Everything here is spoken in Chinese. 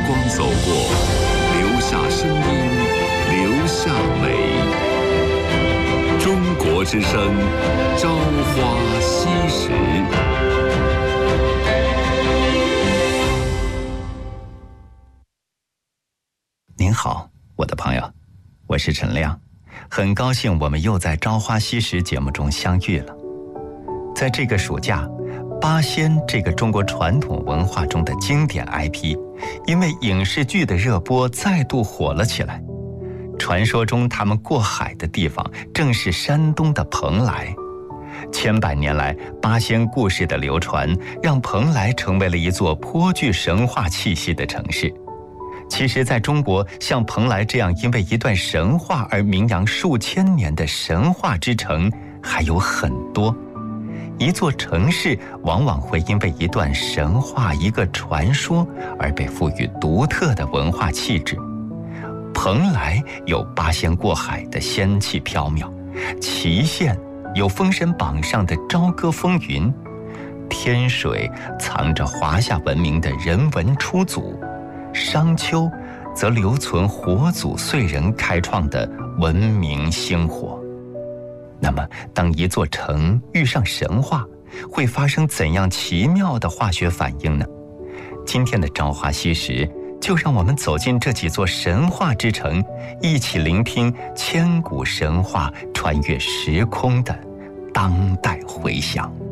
光走过，留下声音，留下美。中国之声，朝花夕拾。 您好，我的朋友，我是陈亮，很高兴我们又在《朝花夕拾》节目中相遇了。在这个暑假，八仙这个中国传统文化中的经典 IP， 因为影视剧的热播再度火了起来。传说中他们过海的地方正是山东的蓬莱。千百年来，八仙故事的流传，让蓬莱成为了一座颇具神话气息的城市。其实在中国，像蓬莱这样因为一段神话而名扬数千年的神话之城还有很多。一座城市往往会因为一段神话、一个传说而被赋予独特的文化气质。蓬莱有八仙过海的仙气飘渺，祁县有封神榜上的朝歌风云，天水藏着华夏文明的人文初祖，商丘则留存火祖燧人开创的文明星火。那么当一座城遇上神话，会发生怎样奇妙的化学反应呢？今天的朝花夕拾，就让我们走进这几座神话之城，一起聆听千古神话穿越时空的当代回响。